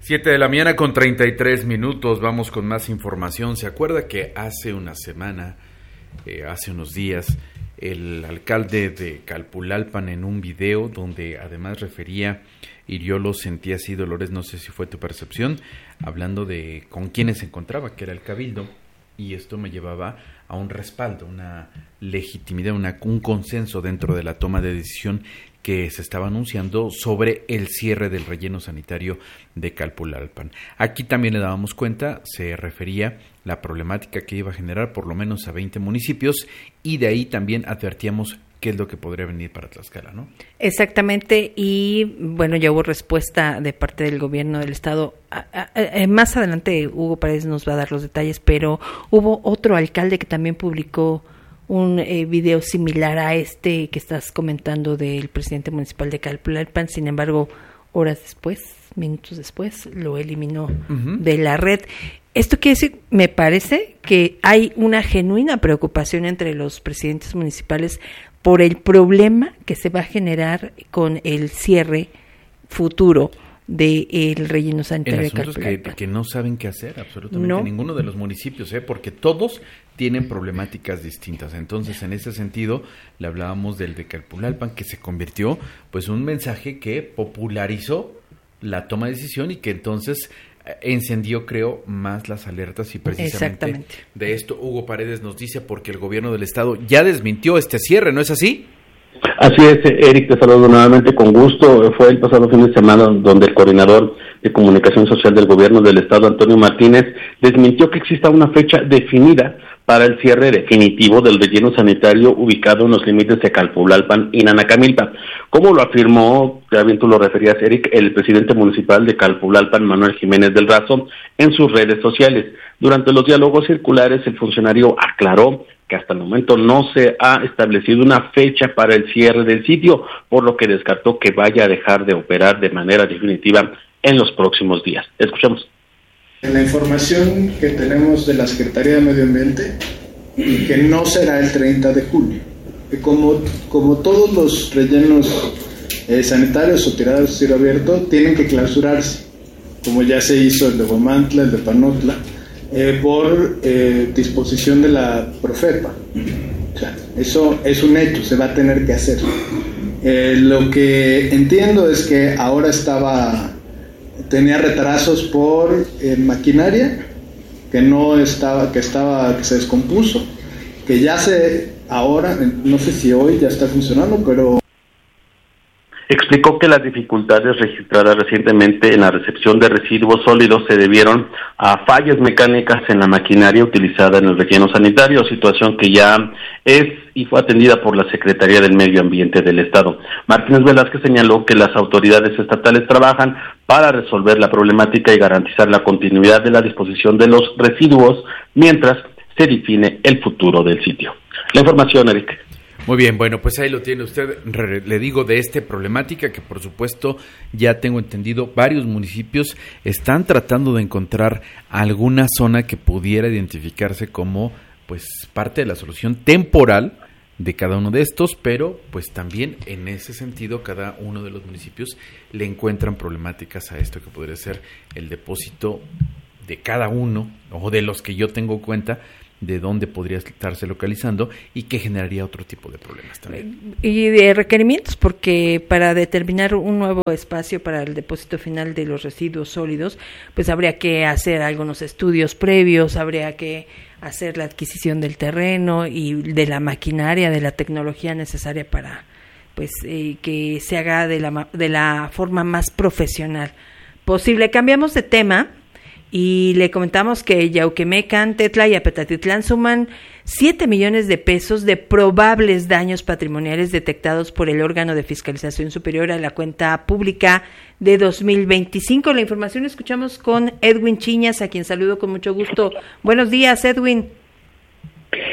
7 de la mañana con 33 minutos, vamos con más información. ¿Se acuerda que hace una semana, hace unos días, el alcalde de Calpulalpan en un video donde además refería, hirió, sentía así dolores, no sé si fue tu percepción, hablando de con quiénes se encontraba, que era el cabildo, y esto me llevaba a un respaldo, una legitimidad, un consenso dentro de la toma de decisión que se estaba anunciando sobre el cierre del relleno sanitario de Calpulalpan. Aquí también le dábamos cuenta, se refería la problemática que iba a generar por lo menos a 20 municipios y de ahí también advertíamos qué es lo que podría venir para Tlaxcala, ¿no? Exactamente, y bueno, ya hubo respuesta de parte del gobierno del estado. Más adelante Hugo Paredes nos va a dar los detalles, pero hubo otro alcalde que también publicó un video similar a este que estás comentando del presidente municipal de Calpulalpan. Sin embargo, horas después, minutos después, lo eliminó de la red. Esto quiere decir, me parece que hay una genuina preocupación entre los presidentes municipales por el problema que se va a generar con el cierre futuro del relleno sanitario de Calpulalpan. Que no saben qué hacer absolutamente ninguno de los municipios, porque todos tienen problemáticas distintas. Entonces, en ese sentido, le hablábamos del de Calpulalpan, que se convirtió pues un mensaje que popularizó la toma de decisión y que entonces encendió, creo, más las alertas, y precisamente de esto Hugo Paredes nos dice, porque el gobierno del estado ya desmintió este cierre, ¿no es así? Así es, Eric, te saludo nuevamente con gusto. Fue el pasado fin de semana donde el coordinador de comunicación social del gobierno del estado, Antonio Martínez, desmintió que exista una fecha definida para el cierre definitivo del relleno sanitario ubicado en los límites de Calpulalpan y Nanacamilpa. Como lo afirmó, ya bien tú lo referías, Eric, el presidente municipal de Calpulalpan, Manuel Jiménez del Razo, en sus redes sociales. Durante los diálogos circulares, el funcionario aclaró que hasta el momento no se ha establecido una fecha para el cierre del sitio, por lo que descartó que vaya a dejar de operar de manera definitiva en los próximos días. Escuchemos. En la información que tenemos de la Secretaría de Medio Ambiente, que no será el 30 de julio, que como todos los rellenos sanitarios o tirados a cielo abierto tienen que clausurarse, como ya se hizo el de Huamantla, el de Panotla, por disposición de la Profepa. O sea, eso es un hecho, se va a tener que hacer. Lo que entiendo es que ahora tenía retrasos por maquinaria que se descompuso, que ahora, no sé si hoy ya está funcionando, pero explicó que las dificultades registradas recientemente en la recepción de residuos sólidos se debieron a fallas mecánicas en la maquinaria utilizada en el relleno sanitario, situación que ya es y fue atendida por la Secretaría del Medio Ambiente del Estado. Martínez Velázquez señaló que las autoridades estatales trabajan para resolver la problemática y garantizar la continuidad de la disposición de los residuos mientras se define el futuro del sitio. La información, Eric. Muy bien, bueno, pues ahí lo tiene usted. Le digo de esta problemática que, por supuesto, ya tengo entendido, varios municipios están tratando de encontrar alguna zona que pudiera identificarse como pues parte de la solución temporal de cada uno de estos, pero pues también en ese sentido cada uno de los municipios le encuentran problemáticas a esto que podría ser el depósito de cada uno o de los que yo tengo cuenta, de dónde podría estarse localizando y que generaría otro tipo de problemas también. Y de requerimientos, porque para determinar un nuevo espacio para el depósito final de los residuos sólidos, pues habría que hacer algunos estudios previos, habría que hacer la adquisición del terreno y de la maquinaria, de la tecnología necesaria para pues que se haga de la forma más profesional posible. Cambiamos de tema. Y le comentamos que Yauquemecan, Tetla y Apetatitlán suman 7 millones de pesos de probables daños patrimoniales detectados por el órgano de fiscalización superior a la cuenta pública de 2025. La información escuchamos con Edwin Chiñas, a quien saludo con mucho gusto. Buenos días, Edwin.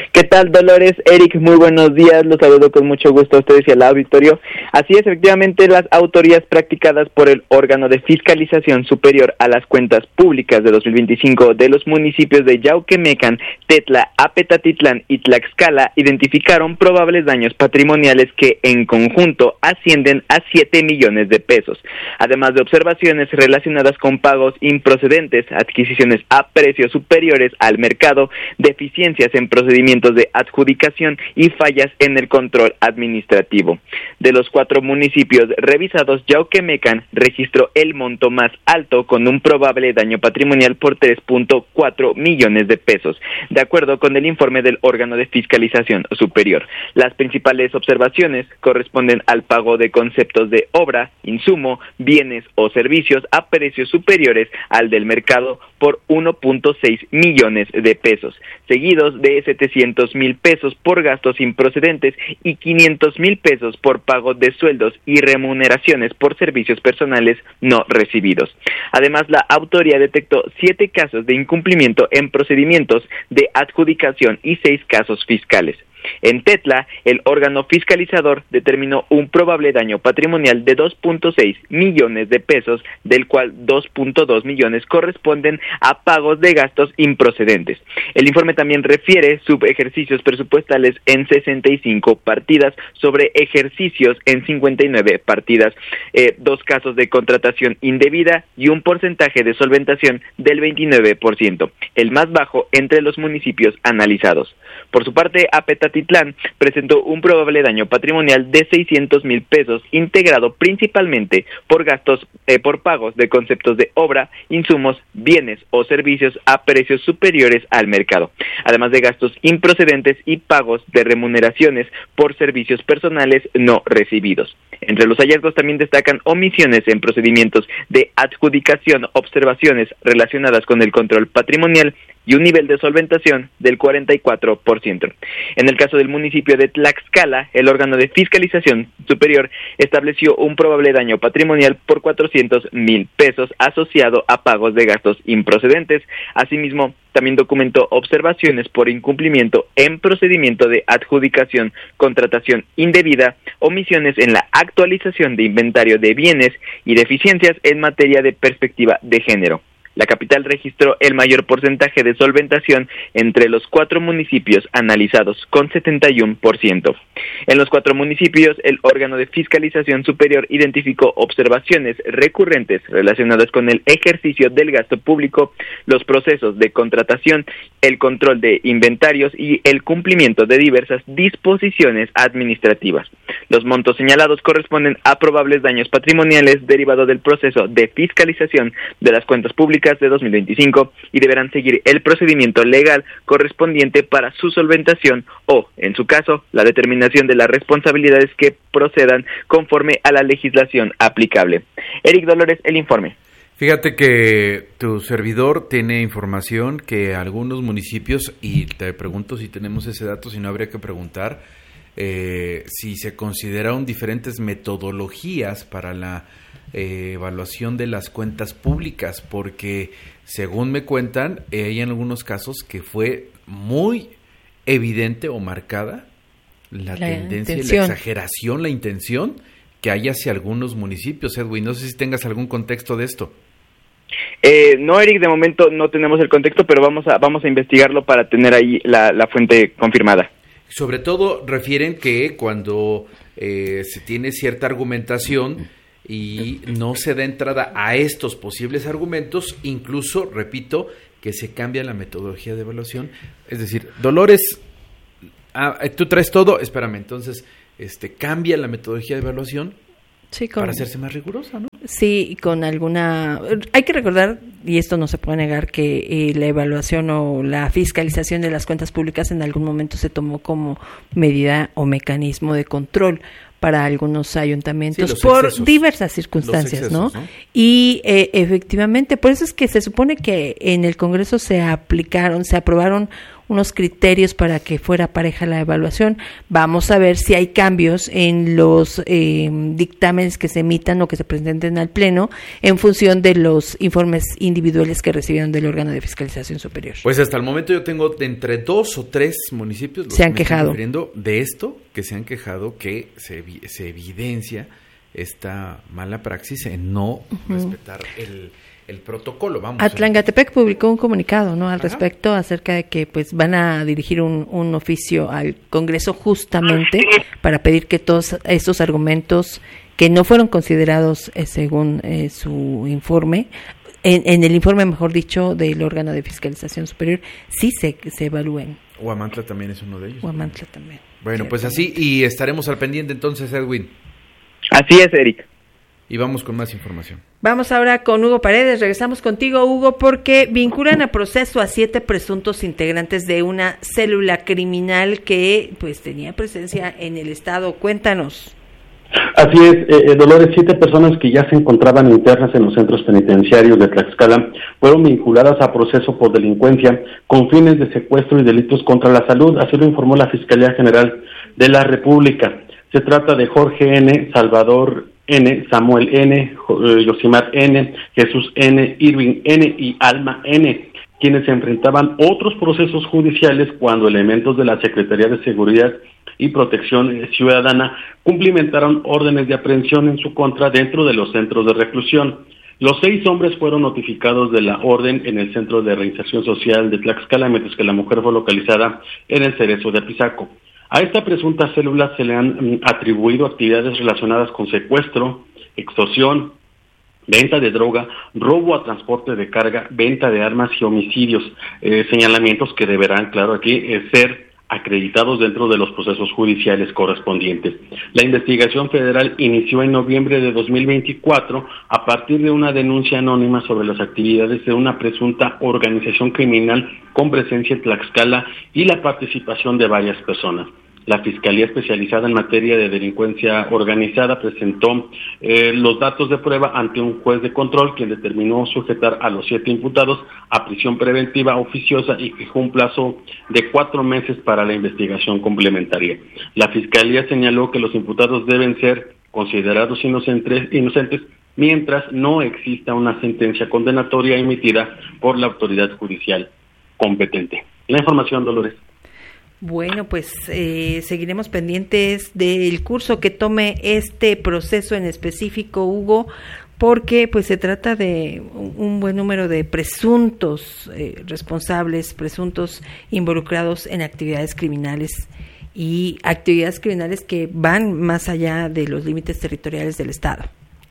¿Qué tal, Dolores? Eric, muy buenos días, los saludo con mucho gusto a ustedes y al auditorio. Así es, efectivamente, las autorías practicadas por el órgano de fiscalización superior a las cuentas públicas de 2025 de los municipios de Yauquemecan, Tetla, Apetatitlán y Tlaxcala identificaron probables daños patrimoniales que en conjunto ascienden a 7 millones de pesos, además de observaciones relacionadas con pagos improcedentes, adquisiciones a precios superiores al mercado, deficiencias en procedimientos de adjudicación y fallas en el control administrativo. De los 4 municipios revisados, Yauquemecan registró el monto más alto con un probable daño patrimonial por 3.4 millones de pesos, de acuerdo con el informe del órgano de fiscalización superior. Las principales observaciones corresponden al pago de conceptos de obra, insumo, bienes o servicios a precios superiores al del mercado por 1.6 millones de pesos, seguidos de 700,000 pesos por gastos improcedentes y 500,000 pesos por pago de sueldos y remuneraciones por servicios personales no recibidos. Además, la autoría detectó 7 casos de incumplimiento en procedimientos de adjudicación y 6 casos fiscales. En Tetla, el órgano fiscalizador determinó un probable daño patrimonial de 2.6 millones de pesos, del cual 2.2 millones corresponden a pagos de gastos improcedentes. El informe también refiere subejercicios presupuestales en 65 partidas sobre ejercicios en 59 partidas, 2 casos de contratación indebida y un porcentaje de solventación del 29%, el más bajo entre los municipios analizados. Por su parte, Apetatitlán presentó un probable daño patrimonial de 600,000 pesos, integrado principalmente por gastos, por pagos de conceptos de obra, insumos, bienes o servicios a precios superiores al mercado, además de gastos improcedentes y pagos de remuneraciones por servicios personales no recibidos. Entre los hallazgos también destacan omisiones en procedimientos de adjudicación, observaciones relacionadas con el control patrimonial y un nivel de solventación del 44%. En el caso del municipio de Tlaxcala, el órgano de fiscalización superior estableció un probable daño patrimonial por 400,000 pesos asociado a pagos de gastos improcedentes. Asimismo, también documentó observaciones por incumplimiento en procedimiento de adjudicación, contratación indebida, omisiones en la actualización de inventario de bienes y deficiencias en materia de perspectiva de género. La capital registró el mayor porcentaje de solventación entre los 4 municipios analizados, con 71%. En los 4 municipios, el órgano de fiscalización superior identificó observaciones recurrentes relacionadas con el ejercicio del gasto público, los procesos de contratación, el control de inventarios y el cumplimiento de diversas disposiciones administrativas. Los montos señalados corresponden a probables daños patrimoniales derivados del proceso de fiscalización de las cuentas públicas de 2025 y deberán seguir el procedimiento legal correspondiente para su solventación o, en su caso, la determinación de las responsabilidades que procedan conforme a la legislación aplicable. Eric Dolores, el informe. Fíjate que tu servidor tiene información que algunos municipios, y te pregunto si tenemos ese dato, si no habría que preguntar, si se consideraron diferentes metodologías para la evaluación de las cuentas públicas, porque según me cuentan, hay en algunos casos que fue muy evidente o marcada la tendencia, intención. la exageración, la intención que hay hacia algunos municipios. Edwin, no sé si tengas algún contexto de esto. No, Eric, de momento no tenemos el contexto, pero vamos a investigarlo para tener ahí la fuente confirmada. Sobre todo refieren que cuando se tiene cierta argumentación y no se da entrada a estos posibles argumentos, incluso, repito, que se cambia la metodología de evaluación. Es decir, Dolores, tú traes todo, espérame, entonces cambia la metodología de evaluación para hacerse más rigurosa, ¿no? Sí, con alguna... Hay que recordar, y esto no se puede negar, que la evaluación o la fiscalización de las cuentas públicas en algún momento se tomó como medida o mecanismo de control para algunos ayuntamientos, sí, por excesos, diversas circunstancias, excesos, ¿no? Y efectivamente, por eso es que se supone que en el Congreso se aprobaron unos criterios para que fuera pareja la evaluación. Vamos a ver si hay cambios en los dictámenes que se emitan o que se presenten al Pleno en función de los informes individuales que recibieron del órgano de fiscalización superior. Pues hasta el momento yo tengo entre 2 o 3 municipios se han quejado de esto, que se han quejado que se evidencia esta mala praxis en no respetar el protocolo. Atlangatepec publicó un comunicado, ¿no?, al respecto, acerca de que pues van a dirigir un oficio al Congreso justamente para pedir que todos esos argumentos que no fueron considerados según su informe, en el informe, mejor dicho, del órgano de fiscalización superior, sí se evalúen. Huamantla también es uno de ellos. Huamantla también. Bueno, pues así, y estaremos al pendiente entonces, Edwin. Así es, Eric. Y vamos con más información. Vamos ahora con Hugo Paredes. Regresamos contigo, Hugo, porque vinculan a proceso a 7 presuntos integrantes de una célula criminal que pues tenía presencia en el estado. Cuéntanos. Así es, Dolores, 7 personas que ya se encontraban internas en los centros penitenciarios de Tlaxcala fueron vinculadas a proceso por delincuencia con fines de secuestro y delitos contra la salud, así lo informó la Fiscalía General de la República. Se trata de Jorge N., Salvador N., Samuel N., Yosimar N., Jesús N., Irving N. y Alma N., quienes se enfrentaban otros procesos judiciales cuando elementos de la Secretaría de Seguridad y Protección Ciudadana cumplimentaron órdenes de aprehensión en su contra dentro de los centros de reclusión. Los 6 hombres fueron notificados de la orden en el Centro de Reinserción Social de Tlaxcala, mientras que la mujer fue localizada en el Cerezo de Apizaco. A esta presunta célula se le han atribuido actividades relacionadas con secuestro, extorsión, venta de droga, robo a transporte de carga, venta de armas y homicidios, señalamientos que deberán, claro, aquí ser acreditados dentro de los procesos judiciales correspondientes. La investigación federal inició en noviembre de 2024 a partir de una denuncia anónima sobre las actividades de una presunta organización criminal con presencia en Tlaxcala y la participación de varias personas. La Fiscalía Especializada en Materia de Delincuencia Organizada presentó los datos de prueba ante un juez de control, quien determinó sujetar a los 7 imputados a prisión preventiva oficiosa y fijó un plazo de 4 meses para la investigación complementaria. La Fiscalía señaló que los imputados deben ser considerados inocentes mientras no exista una sentencia condenatoria emitida por la autoridad judicial competente. La información, Dolores. Bueno, pues seguiremos pendientes del curso que tome este proceso en específico, Hugo, porque pues se trata de un buen número de presuntos responsables, presuntos involucrados en actividades criminales y actividades criminales que van más allá de los límites territoriales del Estado.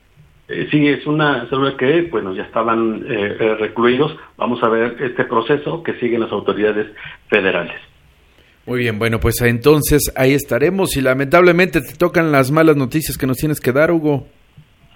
Sí, es una célula que, bueno, ya estaban recluidos. Vamos a ver este proceso que siguen las autoridades federales. Muy bien, bueno, pues entonces ahí estaremos y lamentablemente te tocan las malas noticias que nos tienes que dar, Hugo.